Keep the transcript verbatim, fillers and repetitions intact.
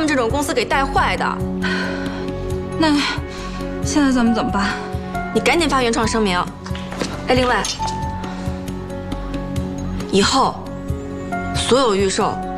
们这种公司给带坏的。 那现在咱们怎么办？ 你赶紧发原创声明。哎，另外，以后所有预售